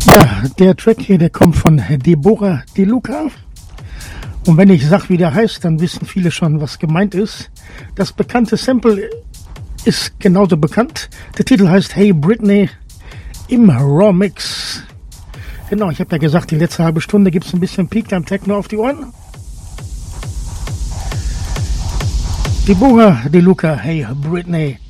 Ja, der Track hier, der kommt von Deborah De Luca. Und wenn ich sag, wie der heißt, dann wissen viele schon, was gemeint ist. Das bekannte Sample ist genauso bekannt. Der Titel heißt Hey Britney im Raw Mix. Genau, ich habe ja gesagt, die letzte halbe Stunde gibt es ein bisschen Peak Time Techno auf die Ohren. Deborah De Luca, Hey Britney.